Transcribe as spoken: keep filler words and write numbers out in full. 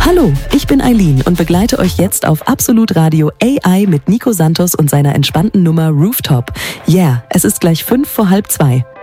Hallo, ich bin Eileen und begleite euch jetzt auf Absolut Radio A I mit Nico Santos und seiner entspannten Nummer Rooftop. Yeah, es ist gleich fünf vor halb zwei.